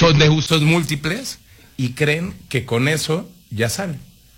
son de usos múltiples y creen que con eso ya sale.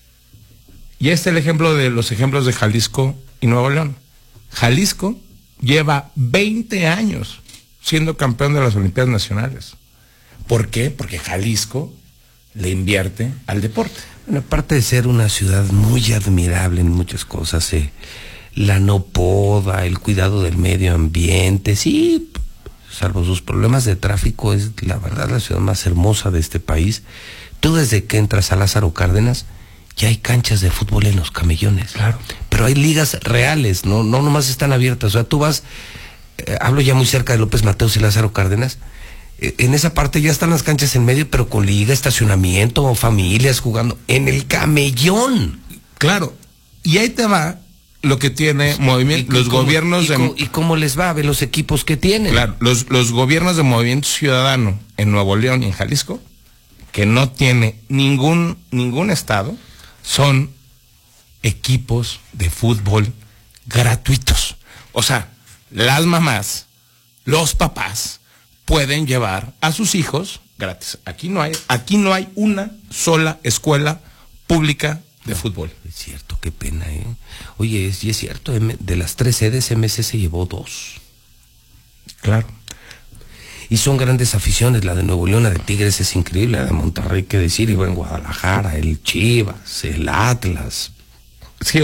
Y este es el ejemplo de los ejemplos de Jalisco y Nuevo León. Jalisco lleva 20 años siendo campeón de las Olimpiadas Nacionales. ¿Por qué? Porque Jalisco le invierte al deporte. Bueno, aparte de ser una ciudad muy admirable en muchas cosas, la no poda, el cuidado del medio ambiente, sí, salvo sus problemas de tráfico, es la verdad la ciudad más hermosa de este país. Tú desde que entras a Lázaro Cárdenas, ya hay canchas de fútbol en los camellones. Claro. Pero hay ligas reales, no nomás están abiertas. O sea, tú vas, hablo ya muy cerca de López Mateos y Lázaro Cárdenas, en esa parte ya están las canchas en medio, pero con liga, estacionamiento, familias jugando en el camellón. Claro. Y ahí te va lo que tiene movimiento, los gobiernos de... ¿Y cómo les va a ver los equipos que tienen? Claro, los gobiernos de Movimiento Ciudadano en Nuevo León y en Jalisco, que no tiene ningún estado, son equipos de fútbol gratuitos. O sea, las mamás, los papás pueden llevar a sus hijos gratis. Aquí no hay una sola escuela pública de fútbol. Es cierto, qué pena, ¿eh? Oye, es cierto, de las 3 sedes, MC se llevó 2. Claro. Y son grandes aficiones, la de Nuevo León, la de Tigres es increíble, la de Monterrey, qué decir, y en Guadalajara, el Chivas, el Atlas, sí,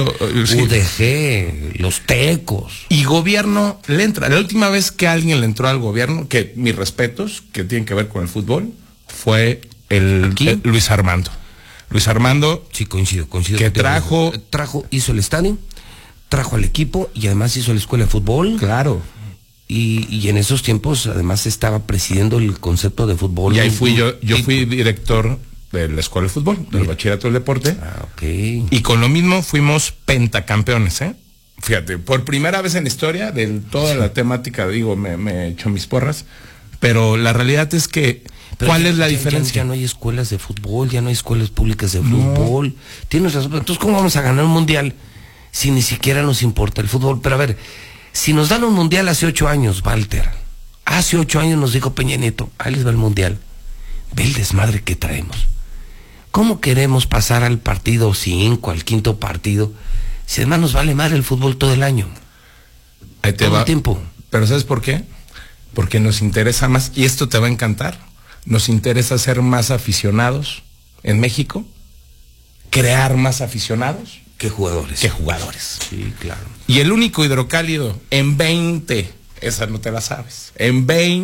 UDG, los Tecos. Y gobierno le entra. La última vez que alguien le entró al gobierno, que mis respetos, que tienen que ver con el fútbol, fue el Luis Armando. Luis Armando, sí, coincido. Que hizo el estadio, trajo al equipo y además hizo la escuela de fútbol. Claro. Y en esos tiempos además estaba presidiendo el concepto de fútbol. Y ahí fui yo fui director de la escuela de fútbol, del bachillerato del deporte. Ah, ok. Y con lo mismo fuimos pentacampeones, ¿eh? Fíjate, por primera vez en la historia de toda la temática, digo, me he hecho mis porras, pero la realidad es que, ¿cuál es la diferencia? Ya no hay escuelas de fútbol, ya no hay escuelas públicas de fútbol. Tienes razón, entonces ¿cómo vamos a ganar un mundial si ni siquiera nos importa el fútbol? Pero a ver, si nos dan un mundial hace 8 años, Walter, hace 8 años nos dijo Peña Nieto, ahí les va el mundial, ve el desmadre que traemos. ¿Cómo queremos pasar al partido 5, al 5º partido, si además nos vale madre el fútbol todo el año? Ahí te todo va. el tiempo. ¿Pero sabes por qué? Porque nos interesa más, y esto te va a encantar, nos interesa ser más aficionados en México, crear más aficionados que jugadores. Sí, claro. Y el único hidrocálido en 20, esa no te la sabes, en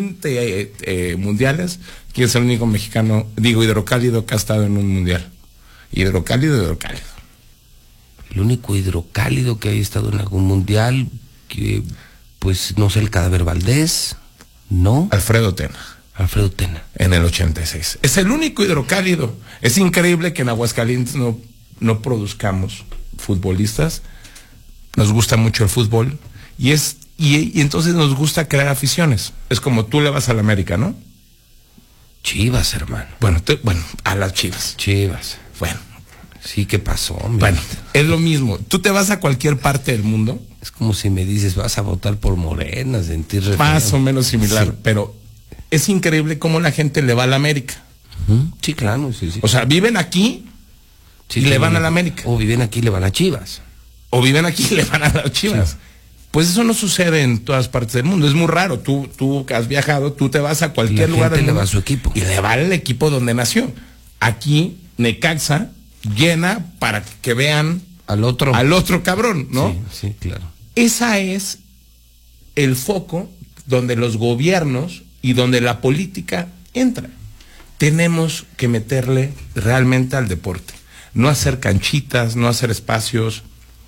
20 mundiales, ¿quién es el único mexicano, hidrocálido que ha estado en un mundial? Hidrocálido. El único hidrocálido que haya estado en algún mundial, que pues no sé, el Cadáver Valdés, ¿no? Alfredo Tena. En el 86. Es el único hidrocálido. Es increíble que en Aguascalientes no produzcamos futbolistas. Nos gusta mucho el fútbol y entonces nos gusta crear aficiones. Es como tú le vas a la América, ¿no? Chivas, hermano. Bueno, a las Chivas. Bueno. Sí, ¿qué pasó, hombre? Bueno, es lo mismo. Tú te vas a cualquier parte del mundo. Es como si me dices, vas a votar por Morena, sentir más o menos similar, sí. Pero es increíble cómo la gente le va a la América. Sí, claro, sí. O sea, viven aquí y le van a la América. O viven aquí y le van a Chivas. O viven aquí y le van a las Chivas. Sí. Pues eso no sucede en todas partes del mundo. Es muy raro. Tú que has viajado, tú te vas a cualquier lugar del mundo. Le va a su equipo. Y le va al equipo donde nació. Aquí, Necaxa llena para que vean al otro cabrón, ¿no? Sí, claro. Esa es el foco donde los gobiernos y donde la política entra. Tenemos que meterle realmente al deporte. No hacer canchitas, no hacer espacios,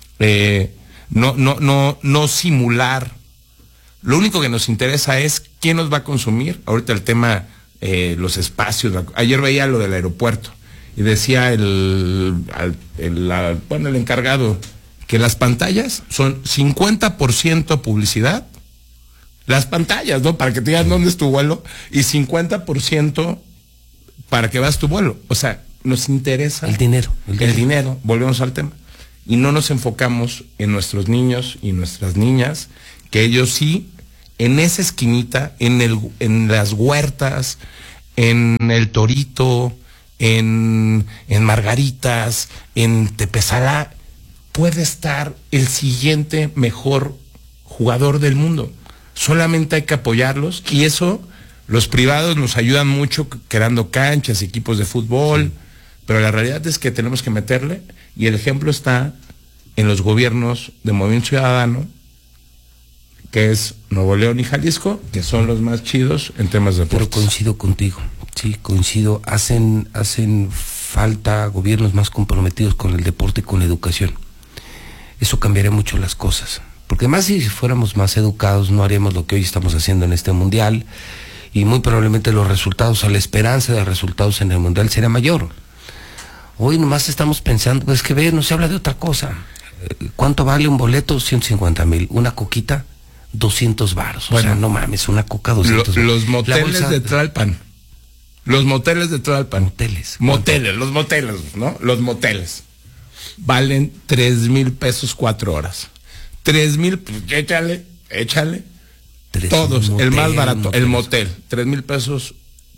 no simular. Lo único que nos interesa es quién nos va a consumir. Ahorita el tema, los espacios. Ayer veía lo del aeropuerto y decía el encargado que las pantallas son 50% publicidad. Las pantallas, ¿no? Para que te digan dónde es tu vuelo, y 50% para que veas tu vuelo. O sea, nos interesa el dinero. Volvemos al tema. Y no nos enfocamos en nuestros niños y nuestras niñas, que ellos sí, en esa esquinita, en las huertas, en El Torito, en Margaritas, en Tepesalá, puede estar el siguiente mejor jugador del mundo. Solamente hay que apoyarlos, y eso los privados nos ayudan mucho creando canchas, equipos de fútbol, pero la realidad es que tenemos que meterle, y el ejemplo está en los gobiernos de Movimiento Ciudadano, que es Nuevo León y Jalisco, que son los más chidos en temas de deportes. Pero coincido contigo, sí, coincido. Hacen falta gobiernos más comprometidos con el deporte y con la educación. Eso cambiaría mucho las cosas. Porque además, si fuéramos más educados, no haríamos lo que hoy estamos haciendo en este mundial, y muy probablemente los resultados, o la esperanza de resultados en el mundial sería mayor. Hoy nomás estamos pensando, pues que no se habla de otra cosa. ¿Cuánto vale un boleto? 150,000. Una coquita, 200 varos. Bueno, o sea, no mames, una coca, 200 varos. Los moteles de Tlalpan. Los moteles de Tlalpan. Moteles, los moteles, ¿no? Los moteles. Valen 3,000 pesos 4 horas. 3,000, échale. Todos, el más barato, el motel. 3,000 pesos.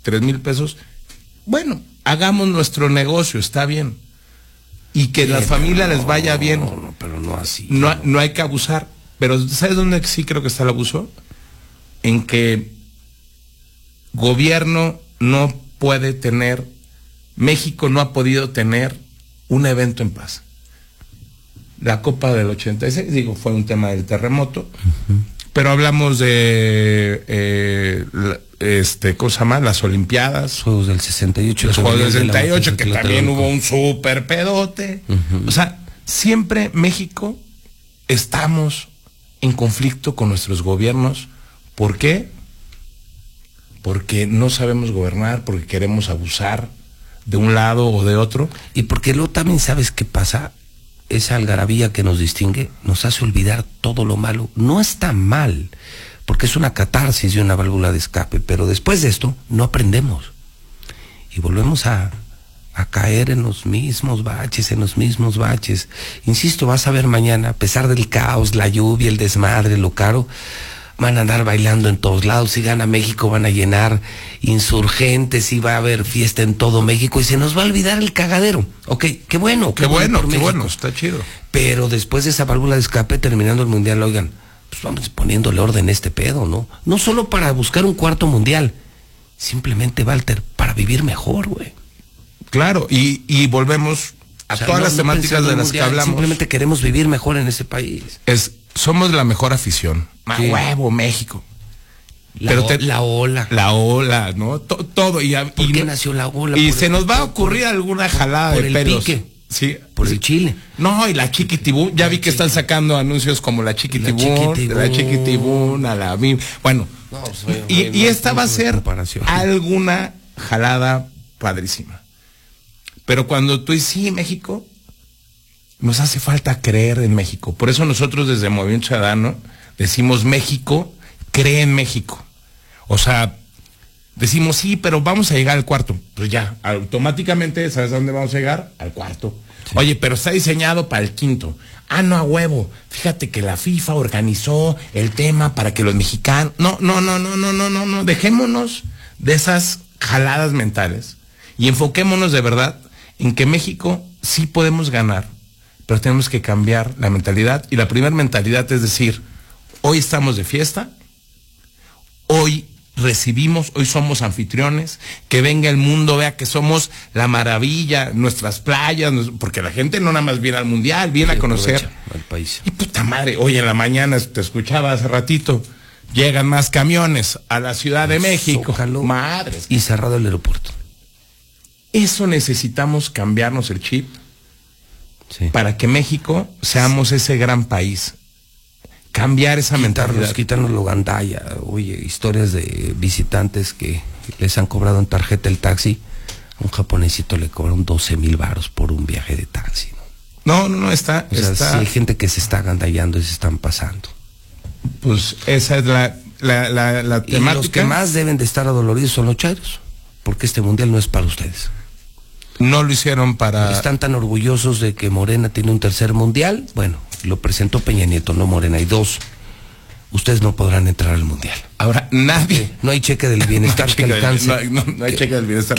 Bueno, hagamos nuestro negocio, está bien. Y que la familia les vaya bien. No, pero no así. No hay que abusar. Pero ¿sabes dónde sí creo que está el abuso? En que gobierno no puede tener, México no ha podido tener un evento en paz. La Copa del 86, fue un tema del terremoto, pero hablamos de ¿cómo se llama? Las Olimpiadas. Juegos del 68. Los Juegos del 68, que también hubo un súper pedote. O sea, siempre México estamos en conflicto con nuestros gobiernos. ¿Por qué? Porque no sabemos gobernar, porque queremos abusar de un lado o de otro. Y porque luego también, ¿sabes qué pasa? Esa algarabía que nos distingue nos hace olvidar todo lo malo. No está mal, porque es una catarsis y una válvula de escape, pero después de esto no aprendemos. Y volvemos a caer en los mismos baches. Insisto, vas a ver mañana, a pesar del caos, la lluvia, el desmadre, lo caro, van a andar bailando en todos lados. Si gana México, van a llenar Insurgentes, y va a haber fiesta en todo México, y se nos va a olvidar el cagadero. Ok, qué bueno, está chido. Pero después de esa válvula de escape, terminando el mundial, oigan, pues vamos poniéndole orden a este pedo, ¿no? No solo para buscar un cuarto mundial, simplemente, Walter, para vivir mejor, güey. Claro, y volvemos a todas las temáticas de las mundial, que hablamos. Simplemente queremos vivir mejor en ese país. Somos la mejor afición. Sí. Huevo, México. La ola, ¿no? Todo. ¿Por qué nació la ola? Y se nos va a ocurrir alguna jalada de pelos. Por el pique. Sí. Por el chile. No, y la Chiquitibún. Ya vi que están sacando anuncios como la Chiquitibún, a la BIM. Bueno, y esta va a ser alguna jalada padrísima. Pero cuando tú dices, sí, México, nos hace falta creer en México. Por eso nosotros desde Movimiento Ciudadano decimos: México, cree en México. O sea, decimos, sí, pero vamos a llegar al cuarto. Pues ya, automáticamente, ¿sabes a dónde vamos a llegar? Al cuarto. Sí. Oye, pero está diseñado para el quinto. Ah, no, a huevo. Fíjate que la FIFA organizó el tema para que los mexicanos... No. Dejémonos de esas jaladas mentales y enfoquémonos de verdad en que México sí podemos ganar, pero tenemos que cambiar la mentalidad. Y la primera mentalidad es decir: hoy estamos de fiesta, hoy recibimos, hoy somos anfitriones, que venga el mundo, vea que somos la maravilla, nuestras playas, porque la gente no nada más viene al mundial, viene a conocer el país. Y puta madre, hoy en la mañana, te escuchaba hace ratito, llegan más camiones a la Ciudad de México. Zócalo, madres. Y cerrado el aeropuerto. Eso necesitamos cambiarnos el chip, sí, para que México seamos ese gran país. Cambiar esa mentalidad. Quitarnos lo gandalla. Oye, historias de visitantes que les han cobrado en tarjeta el taxi. A un japonesito le cobraron 12,000 varos por un viaje de taxi, ¿no? No, está. O sea, sí hay gente que se está gandallando y se están pasando. Pues esa es la temática. Y los que más deben de estar adoloridos son los chairos, porque este mundial no es para ustedes. No lo hicieron para... Están tan orgullosos de que Morena tiene un tercer mundial. Bueno, lo presentó Peña Nieto, no Morena. Hay dos. ustedes no podrán entrar al mundial. Ahora, nadie. No hay cheque del bienestar que alcance. No hay cheque del bienestar.